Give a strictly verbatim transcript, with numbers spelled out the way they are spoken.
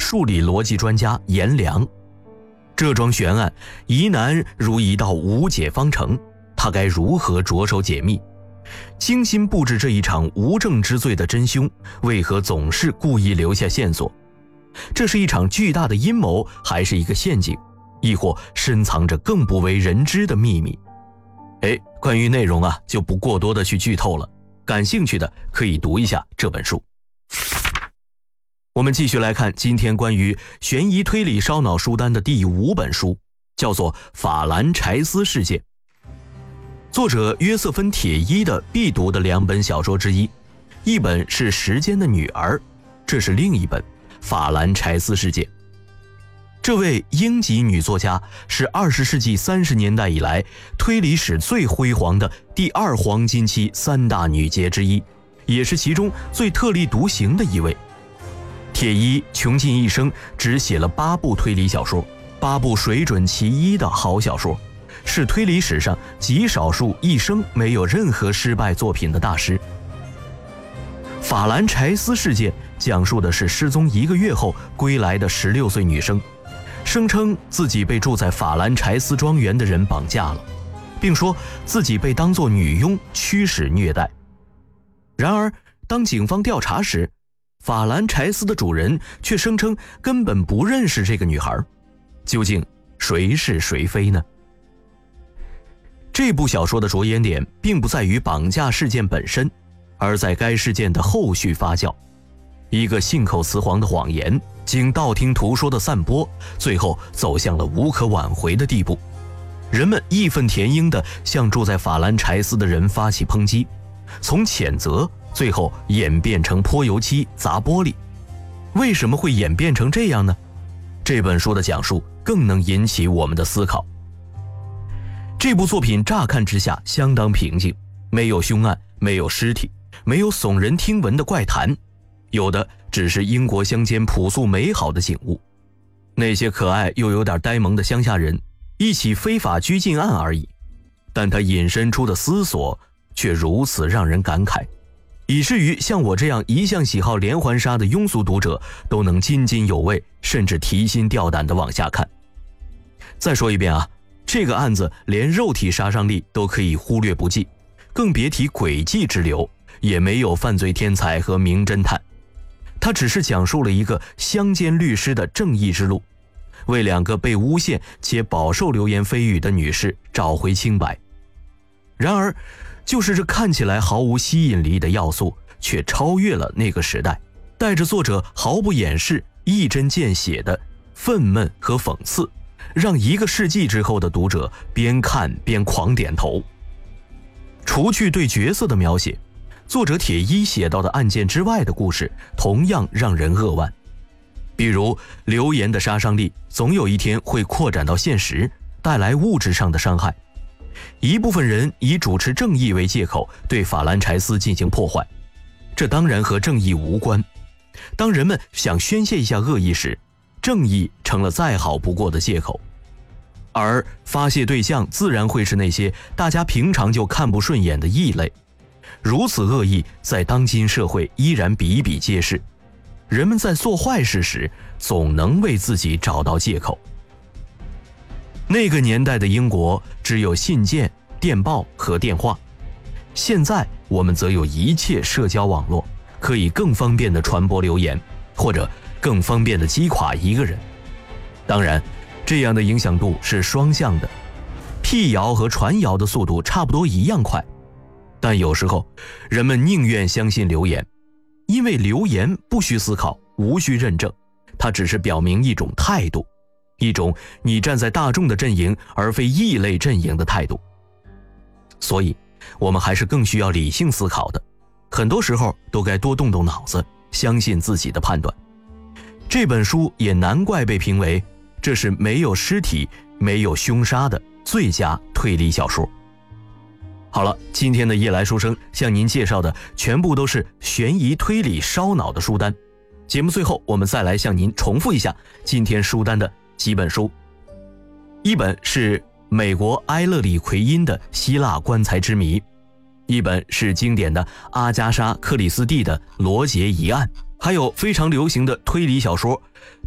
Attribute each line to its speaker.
Speaker 1: 数理逻辑专家颜良。这桩悬案疑难如一道无解方程，他该如何着手解密？精心布置这一场无证之罪的真凶，为何总是故意留下线索？这是一场巨大的阴谋，还是一个陷阱？亦或深藏着更不为人知的秘密？哎，关于内容啊，就不过多的去剧透了。感兴趣的可以读一下这本书。我们继续来看今天关于悬疑推理烧脑书单的第五本书，叫做《法兰柴斯事件》。作者约瑟芬·铁伊的必读的两本小说之一，一本是《时间的女儿》，这是另一本《法兰柴斯事件》。这位英籍女作家是二十世纪三十年代以来推理史最辉煌的第二黄金期三大女杰之一，也是其中最特立独行的一位。铁伊穷尽一生只写了八部推理小说，八部水准其一的好小说，是推理史上极少数一生没有任何失败作品的大师。法兰柴斯事件讲述的是失踪一个月后归来的十六岁女生，声称自己被住在法兰柴斯庄园的人绑架了，并说自己被当作女佣驱使虐待。然而当警方调查时，法兰柴斯的主人却声称根本不认识这个女孩。究竟谁是谁非呢？这部小说的着眼点并不在于绑架事件本身，而在该事件的后续发酵。一个信口雌黄的谎言经道听途说的散播，最后走向了无可挽回的地步。人们义愤填膺地向住在法兰柴斯的人发起抨击，从谴责最后演变成泼油漆砸玻璃。为什么会演变成这样呢？这本书的讲述更能引起我们的思考。这部作品乍看之下相当平静，没有凶案，没有尸体，没有耸人听闻的怪谈，有的只是英国乡间朴素美好的景物。那些可爱又有点呆萌的乡下人，一起非法拘禁案而已。但它引申出的思索却如此让人感慨，以至于像我这样一向喜好连环杀的庸俗读者都能津津有味，甚至提心吊胆地往下看。再说一遍啊，这个案子连肉体杀伤力都可以忽略不计，更别提诡计之流，也没有犯罪天才和名侦探。他只是讲述了一个乡间律师的正义之路，为两个被诬陷且饱受流言蜚语的女士找回清白。然而就是这看起来毫无吸引力的要素，却超越了那个时代，带着作者毫不掩饰、一针见血的愤懑和讽刺，让一个世纪之后的读者边看边狂点头。除去对角色的描写，作者铁一写到的案件之外的故事同样让人扼腕。比如流言的杀伤力总有一天会扩展到现实，带来物质上的伤害。一部分人以主持正义为借口对法兰柴斯进行破坏，这当然和正义无关。当人们想宣泄一下恶意时，正义成了再好不过的借口，而发泄对象自然会是那些大家平常就看不顺眼的异类。如此恶意在当今社会依然比比皆是，人们在做坏事时总能为自己找到借口。那个年代的英国只有信件、电报和电话，现在我们则有一切社交网络，可以更方便地传播流言，或者更方便地击垮一个人。当然，这样的影响度是双向的，辟谣和传谣的速度差不多一样快。但有时候人们宁愿相信流言，因为流言不需思考，无需认证，它只是表明一种态度，一种你站在大众的阵营而非异类阵营的态度。所以我们还是更需要理性思考的，很多时候都该多动动脑子，相信自己的判断。这本书也难怪被评为这是没有尸体、没有凶杀的最佳推理小说。好了，今天的夜来书生向您介绍的全部都是悬疑推理烧脑的书单。节目最后我们再来向您重复一下今天书单的几本书。一本是美国埃勒里奎因的《希腊棺材之谜》，一本是经典的阿加莎·克里斯蒂的《罗杰疑案》，还有非常流行的推理小说